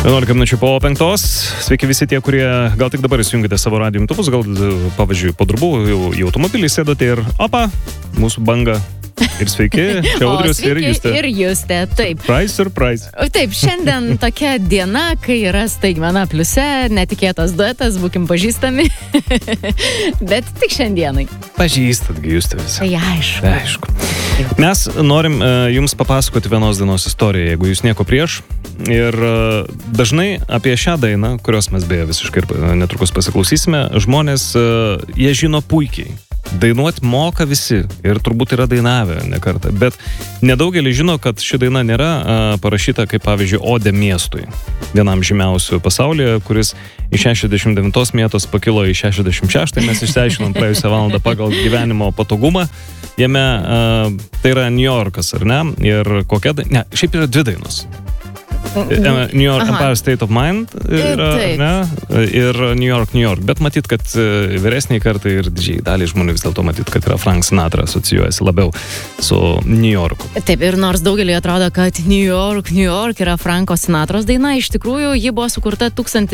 11 minučių po 5. Sveiki visi tie, kurie gal tik dabar įsijungite savo radijo imtuvus, gal pavyzdžiui po darbų į automobilį sėdote ir opa, mūsų banga. Ir sveiki, čia Audrius ir Justė. Ir Justė, taip. Surprise. Taip, šiandien tokia diena, kai yra staigmena pliuse, netikėtas duetas, būkim pažįstami. Bet tik šiandienai. Pažįstatgi Justė visi. Tai aišku. Aišku. Mes norim jums papasakoti vienos dienos istoriją, jeigu jūs nieko prieš. Ir dažnai apie šią dainą, kurios mes beje visiškai netrukus pasiklausysime, žmonės, jie žino puikiai. Dainuoti moka visi ir turbūt yra dainavę ne kartą, bet nedaugelis žino, kad ši daina nėra parašyta kaip pavyzdžiui Odė miestui, vienam žymiausių pasaulyje, kuris iš 69 vietos pakilo į 66, mes išsiaiškinom praėjusią valandą pagal gyvenimo patogumą. Jame tai yra New Yorkas, ar ne? Ir kokia daina? Ne, šiaip yra dvi dainos. New York, Empire State of Mind yra, ne? Ir New York, bet matyt, kad vyresniai kartai ir didžiai daliai žmonių vis dėlto matyt, kad yra Frank Sinatra asocijuojasi labiau su New Yorku. Taip, ir nors daugeliui atrodo, kad New York yra Franko Sinatros daina, iš tikrųjų ji buvo sukurta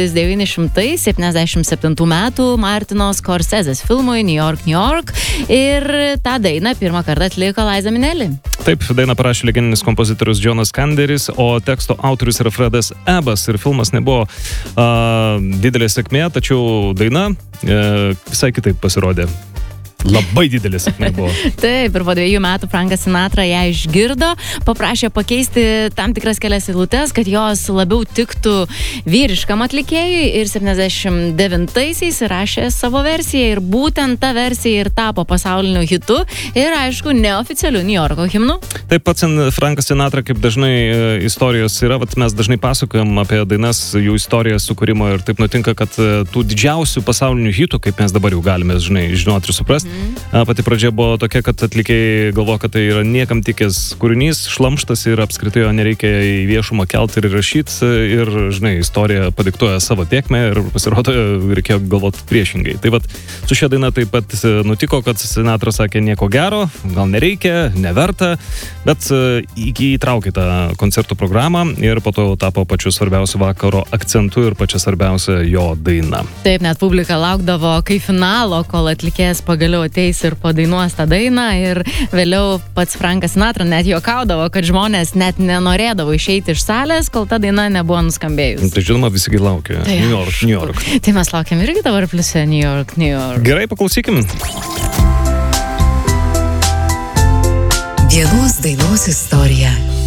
1977 metų Martino Scorsese's filmui New York ir tą dainą pirmą kartą atliko Liza Minnelli. Taip, dainą parašė legendinis kompozitorius Jonas Kanderis, o teksto autorius yra Fredas Ebas ir filmas nebuvo didelė sėkmė, tačiau daina visai kitaip pasirodė. Labai didelis sėkmė buvo. Taip, ir po 2 metų Frankas Sinatra ją išgirdo, paprašė pakeisti tam tikras kelias eilutes, kad jos labiau tiktų vyriškam atlikėjui ir 79-aisiais įrašė savo versiją ir būtent ta versija ir tapo pasauliniu hitu ir aišku neoficialiu New Yorko himnu. Taip, pats Frankas Sinatra, kaip dažnai istorijos yra, mes dažnai pasakojam apie dainas, jų istoriją sukūrimo ir taip nutinka, kad tų didžiausių pasaulinių hitų, kaip mes dabar jau galime žinoti ir suprasti, pati pradžia buvo tokia, kad atlikėjai galvoja, kad tai yra niekam tikęs kūrinys, šlamštas ir apskritai jo nereikia į viešumą kelti ir rašyti ir, žinai, istorija padiktuoja savo tėkmę ir pasirodo reikėjo galvoti priešingai. Tai vat, su šia daina taip pat nutiko, kad Sinatra sakė nieko gero, gal nereikia, neverta, bet įtraukė tą koncertų programą ir po to tapo pačiu svarbiausiu vakaro akcentu ir pačia svarbiausia jo daina. Taip, net publika laukdavo kaip finalo, kol atlikėjas pagaliau ateis ir padainuos tą dainą ir vėliau pats Frankas Sinatra net juokaudavo, kad žmonės net nenorėdavo išeiti iš salės, kol ta daina nebuvo nuskambėjus. Tai žinoma, visi laukia. Tai, New York. Tai mes laukiam irgi dabar pliuse New York. Gerai, paklausykim. Vienos dainos istorija.